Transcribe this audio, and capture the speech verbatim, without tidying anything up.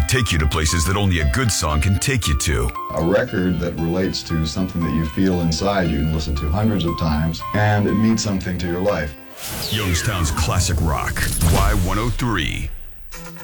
take you to places that only a good song can take you to. A record that relates to something that you feel inside you can listen to hundreds of times, and it means something to your life. Youngstown's classic rock, Y one oh three.